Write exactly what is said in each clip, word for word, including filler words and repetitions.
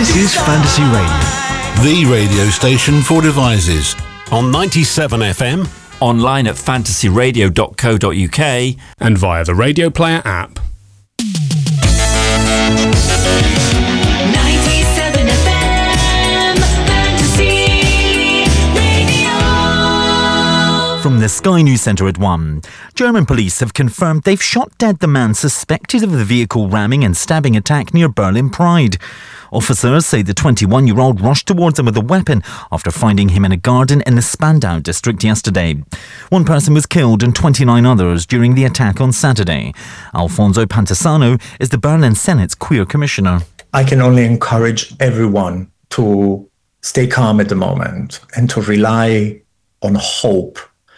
This is Fantasy Radio, the radio station for devices. On ninety-seven F M, online at fantasy radio dot co dot uk, and via the Radio Player app. ninety-seven F M, Fantasy Radio. From the Sky News Centre at one. German police have confirmed they've shot dead the man suspected of the vehicle ramming and stabbing attack near Berlin Pride. Officers say the twenty-one-year-old rushed towards him with a weapon after finding him in a garden in the Spandau district yesterday. One person was killed and twenty-nine others during the attack on Saturday. Alfonso Pantasano is the Berlin Senate's queer commissioner. I can only encourage everyone to stay calm at the moment and to rely on hope.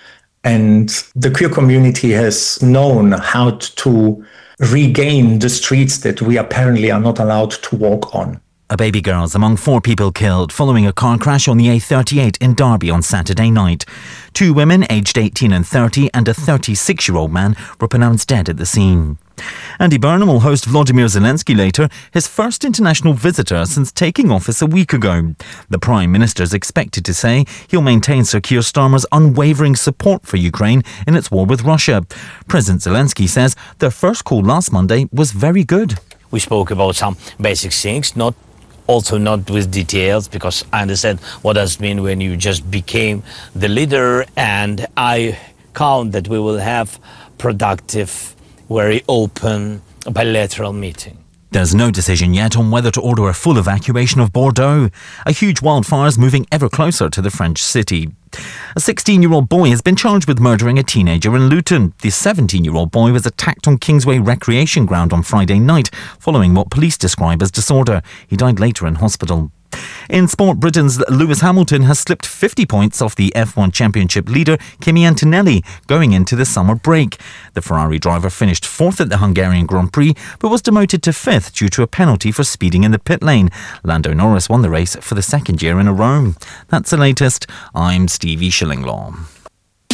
And the queer community has known how to regain the streets that we apparently are not allowed to walk on. A baby girl's among four people killed following a car crash on the A thirty-eight in Derby on Saturday night. Two women aged eighteen and thirty and a thirty-six-year-old man were pronounced dead at the scene. Andy Burnham will host Volodymyr Zelensky later, his first international visitor since taking office a week ago. The Prime Minister is expected to say he'll maintain Sir Keir Starmer's unwavering support for Ukraine in its war with Russia. President Zelensky says their first call last Monday was very good. We spoke about some basic things, not also not with details, because I understand what does it mean when you just became the leader, and I count that we will have productive, very open, bilateral meeting. There's no decision yet on whether to order a full evacuation of Bordeaux. A huge wildfire is moving ever closer to the French city. A sixteen-year-old boy has been charged with murdering a teenager in Luton. The seventeen-year-old boy was attacked on Kingsway Recreation Ground on Friday night, following what police describe as disorder. He died later in hospital. In sport, Britain's Lewis Hamilton has slipped fifty points off the F one Championship leader Kimi Antonelli going into the summer break. The Ferrari driver finished fourth at the Hungarian Grand Prix but was demoted to fifth due to a penalty for speeding in the pit lane. Lando Norris won the race for the second year in a row. That's the latest. I'm Stevie Shillinglaw.